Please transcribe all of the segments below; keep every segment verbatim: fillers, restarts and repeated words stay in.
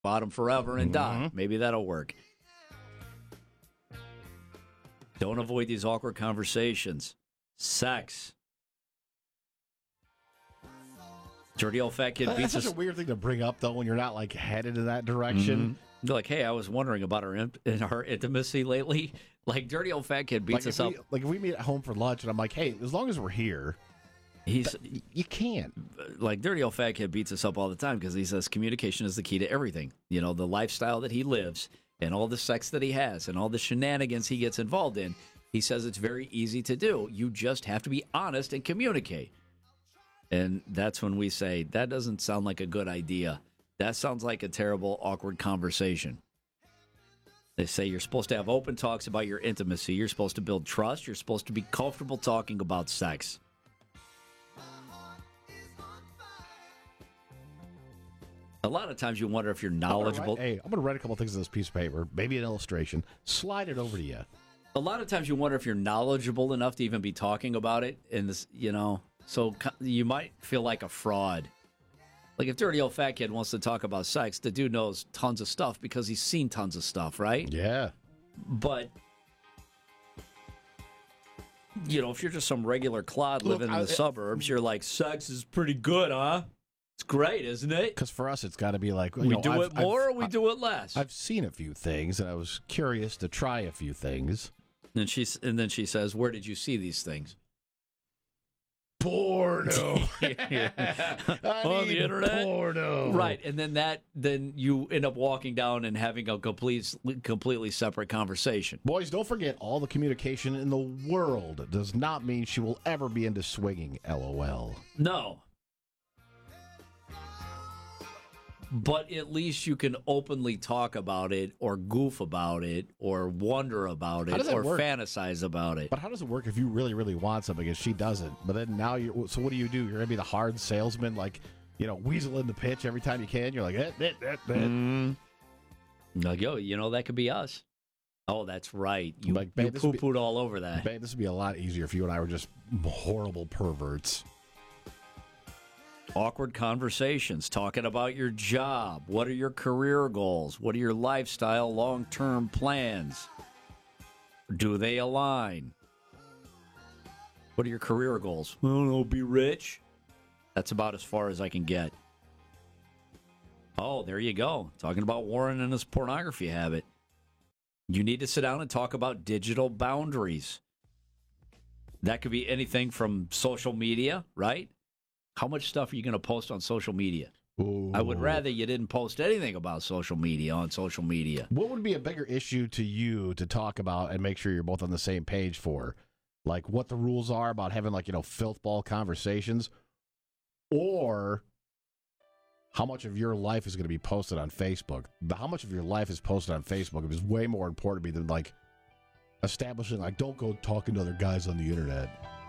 bottom forever and die. Mm-hmm. Maybe that'll work. Don't avoid these awkward conversations. Sex. Dirty old fat kid That's beats such us. a weird thing to bring up, though, when you're not like headed in that direction. Mm-hmm. They're like, hey, I was wondering about our in- our intimacy lately. Like, dirty old fat kid beats Like us if up. we, like if we meet at home for lunch, and I'm like, hey, as long as we're here, He's y- you can't. like, dirty old fat kid beats us up all the time because he says communication is the key to everything. You know, the lifestyle that he lives and all the sex that he has and all the shenanigans he gets involved in. He says it's very easy to do. You just have to be honest and communicate. And that's when we say, that doesn't sound like a good idea. That sounds like a terrible, awkward conversation. They say you're supposed to have open talks about your intimacy. You're supposed to build trust. You're supposed to be comfortable talking about sex. A lot of times you wonder if you're knowledgeable. I'm gonna write, hey, I'm going to write a couple things on this piece of paper, maybe an illustration, slide it over to you. A lot of times you wonder if you're knowledgeable enough to even be talking about it. And this, you know, so you might feel like a fraud. Like if dirty old fat kid wants to talk about sex, the dude knows tons of stuff because he's seen tons of stuff, right? Yeah. But, you know, if you're just some regular clod Look, living in I- the suburbs, you're like, sex is pretty good, huh? It's great, isn't it? Because for us, it's got to be like, you We know, do I've- it more I've- or we do it less? I've seen a few things, and I was curious to try a few things. And, she's, and then she says, where did you see these things? Porno. On the internet? Porno. Right, and then that, then you end up walking down and having a complete, completely separate conversation. Boys, don't forget, all the communication in the world does not mean she will ever be into swinging, LOL. No. But at least you can openly talk about it or goof about it or wonder about How it does that or work? fantasize about it. But how does it work if you really, really want something and she doesn't? But then now you, so what do you do? You're going to be the hard salesman, like, you know, weasel in the pitch every time you can. You're like, eh, eh, eh, eh. Mm. Like, yo, you know, that could be us. Oh, that's right. You, Like, you babe, this would be- poo-pooed all over that. Babe, this would be a lot easier if you and I were just horrible perverts. Awkward conversations, talking about your job. What are your career goals? What are your lifestyle long-term plans? Do they align? What are your career goals? I don't know, be rich. That's about as far as I can get. Oh, there you go. Talking about Warren and his pornography habit. You need to sit down and talk about digital boundaries. That could be anything from social media, right? How much stuff are you going to post on social media? Ooh. I would rather you didn't post anything about social media on social media. What would be a bigger issue to you to talk about and make sure you're both on the same page for? Like what the rules are about having, like, you know, filth ball conversations, or how much of your life is going to be posted on Facebook? The, how much of your life is posted on Facebook is way more important to me than, like, establishing, like, don't go talking to other guys on the internet.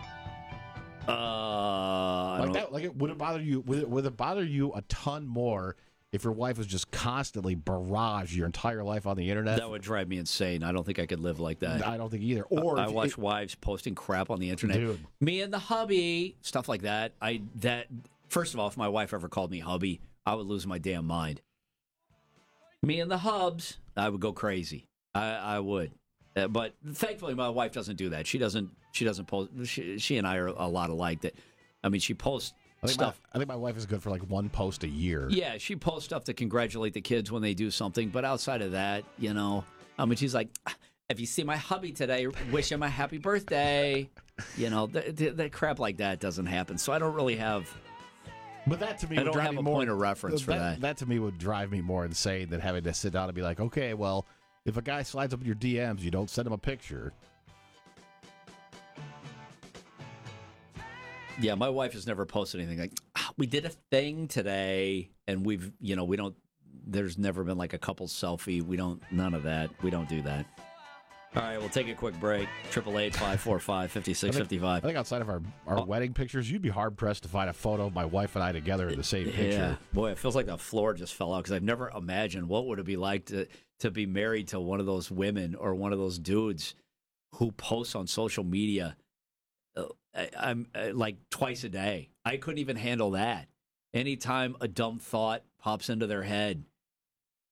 Uh, Like that, like, it, would it bother you? Would it, would it bother you a ton more if your wife was just constantly barrage your entire life on the internet? that would drive me insane. I don't think I could live like that. I don't think either. Or I if- watch it- wives posting crap on the internet. Dude. Me and the hubby, stuff like that. I that first of all, if my wife ever called me hubby, I would lose my damn mind. Me and the hubs, I would go crazy. I, I would. Uh, but thankfully, my wife doesn't do that. She doesn't. She doesn't post. She, she and I are a lot alike. That I mean, she posts I think, stuff. my, I think my wife is good for like one post a year. Yeah, she posts stuff to congratulate the kids when they do something. But outside of that, you know, I mean, she's like, if you see my hubby today, wish him a happy birthday. You know, that th- crap like that doesn't happen. So I don't really have. But that to me I would don't drive have me a more, point of reference for that. That to me would drive me more insane than having to sit down and be like, okay, well, if a guy slides up in your D Ms, you don't send him a picture. Yeah, my wife has never posted anything like, ah, we did a thing today, and we've, you know, we don't, there's never been like a couple selfie. We don't, none of that. We don't do that. All right, we'll take a quick break. Triple eight five four five fifty six fifty I five. think outside of our, our Oh. wedding pictures, you'd be hard pressed to find a photo of my wife and I together in the same picture. Yeah, boy, it feels like the floor just fell out because I've never imagined what would it be like to to be married to one of those women or one of those dudes who posts on social media. Uh, I, I'm uh, like twice a day. I couldn't even handle that. Anytime a dumb thought pops into their head,